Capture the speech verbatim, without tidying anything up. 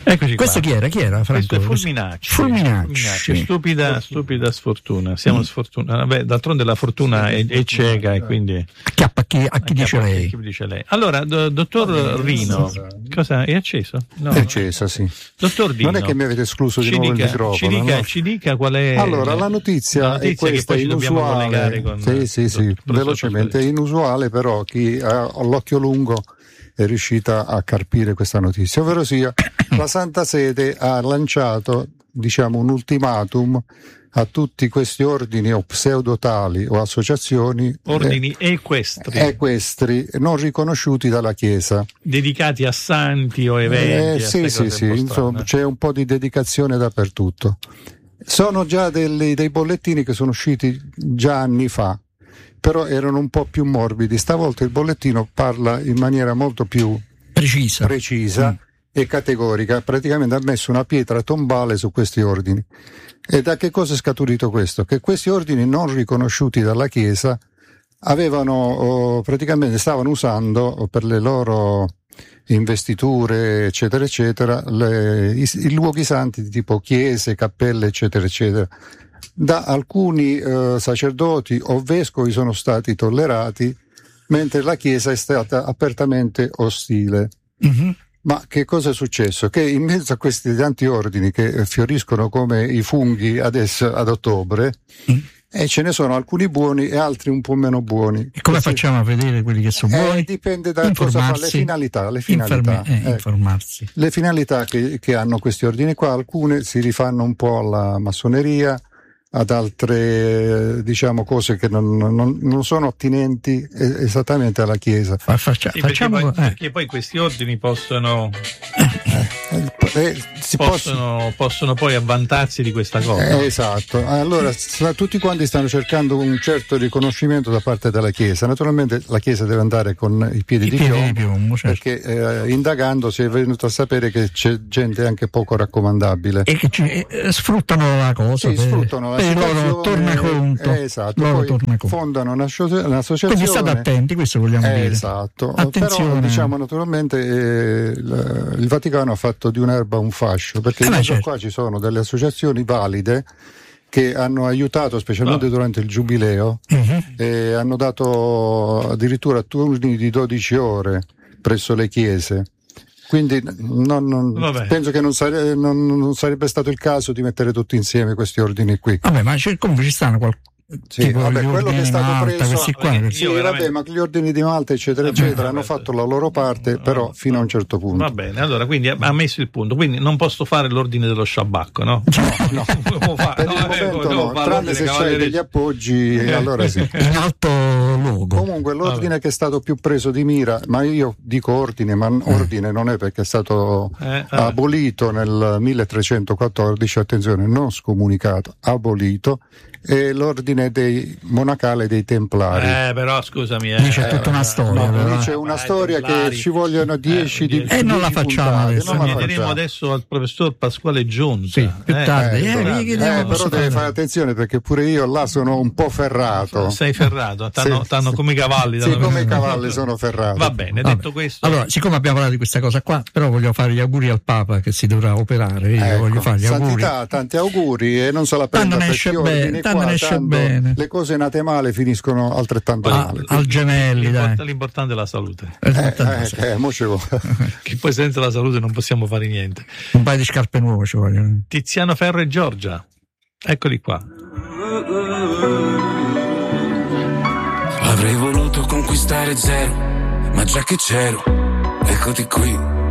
Eccoci Questo qua. chi era? Chi era? Questo Franco? è Fulminacci. Fulminacci. Fulminacci. Stupida, stupida sfortuna. Siamo mm. sfortunati. Vabbè, d'altronde la fortuna è, è cieca e quindi. Acchiappa a chi, a chi dice lei. Chi dice lei. Allora, do, dottor Rino, cosa è acceso? No. È accesa, sì. Dottor Rino, non è che mi avete escluso di nuovo dica, il microfono. Ci dica, no? ci dica qual è. Allora, la notizia, la notizia è questa, che poi inusuale. Con, sì, sì, sì, velocemente. È inusuale, però chi ha l'occhio lungo è riuscita a carpire questa notizia, ovvero sia la Santa Sede ha lanciato, diciamo, un ultimatum a tutti questi ordini o pseudotali o associazioni ordini eh, equestri. equestri non riconosciuti dalla Chiesa, dedicati a santi o eventi. Eh, sì, sì, sì, insomma, c'è un po' di dedicazione dappertutto. Sono già dei, dei bollettini che sono usciti già anni fa, però erano un po' più morbidi. Stavolta il bollettino parla in maniera molto più precisa, precisa mm. e categorica. Praticamente ha messo una pietra tombale su questi ordini. E da che cosa è scaturito questo? Che questi ordini non riconosciuti dalla Chiesa avevano oh, praticamente stavano usando per le loro investiture eccetera eccetera le, i, i luoghi santi tipo chiese, cappelle eccetera eccetera. Da alcuni eh, sacerdoti o vescovi sono stati tollerati, mentre la Chiesa è stata apertamente ostile. Mm-hmm. Ma che cosa è successo? Che in mezzo a questi tanti ordini che fioriscono come i funghi adesso ad ottobre, mm. e ce ne sono alcuni buoni e altri un po' meno buoni. E come Questi... facciamo a vedere quelli che sono buoni? Eh, dipende da cosa fa, le finalità. Le finalità, Infermi- eh, eh. informarsi. Le finalità che, che hanno questi ordini qua, alcune si rifanno un po' alla massoneria, ad altre diciamo cose che non, non, non sono attinenti esattamente alla Chiesa. Fa, faccia, sì, facciamo, perché, poi, eh. perché poi questi ordini possono eh, eh, si possono, possono, possono poi avvantarsi di questa cosa. Eh, esatto. Allora tutti quanti stanno cercando un certo riconoscimento da parte della Chiesa. Naturalmente la Chiesa deve andare con i piedi, I di, piedi piombo, di piombo, certo. Perché eh, indagando si è venuto a sapere che c'è gente anche poco raccomandabile e che ci, eh, sfruttano la cosa. Sì, per... sfruttano la E loro torna conto, eh, esatto. loro Poi torna conto. fondano un'associazione. Quindi state attenti, questo vogliamo eh, dire. Esatto. Attenzione. Però diciamo naturalmente eh, il, il Vaticano ha fatto di un'erba un fascio, perché eh, in certo. qua ci sono delle associazioni valide che hanno aiutato specialmente no. durante il Giubileo, uh-huh. e hanno dato addirittura turni di dodici ore presso le chiese. Quindi non, non, penso che non, sare, non, non sarebbe stato il caso di mettere tutti insieme questi ordini qui. Vabbè, ma c'è, comunque ci stanno qualcuno. Sì, vabbè, quello che è stato Malta, preso qua, eh, sì, vabbè, ma gli ordini di Malta eccetera vabbè, eccetera vabbè, hanno fatto la loro parte, però vabbè, fino a un certo punto. Va bene, allora quindi ha messo il punto, quindi non posso fare l'ordine dello sciabacco, no? No, no. Per no, il momento eh, no, tranne se c'hai degli appoggi eh. allora sì. In alto luogo. Comunque l'ordine vabbè. che è stato più preso di mira, ma io dico ordine, ma ordine non è perché è stato eh, abolito nel milletrecentoquattordici, attenzione, non scomunicato, abolito, è l'ordine dei monacale dei Templari. Eh, però scusami, eh, dice tutta una storia. No, no, dice una eh, storia templari. Che ci vogliono dieci eh, di E eh, non la facciamo adesso. Noi chiederemo adesso al professor Pasquale Giunta. Sì, più tardi. Eh, eh, eh, eh, però devi fare attenzione perché pure io là sono un po' ferrato. Sei ferrato, t'hanno, sì, t'hanno sì. come i cavalli. Sì, come i cavalli sono ferrato. Va bene, Vabbè. detto questo. Allora, siccome abbiamo parlato di questa cosa qua, però voglio fare gli auguri al Papa che si dovrà operare. Io ecco, voglio fare gli auguri. Santità, tanti auguri e non se la prenda tanto perché io bene, tanto qua, ne esce tanto bene. Le cose nate male finiscono altrettanto ah, male. Al gemelli, l'importante, dai. l'importante è la salute. Eh, eh, eh, mo ci vuole. Che poi senza la salute non possiamo fare niente. Un paio di scarpe nuove ci vogliono. Tiziano Ferro e Giorgia, eccoli qua. Avrei voluto conquistare zero, ma già che c'ero, eccoti qui.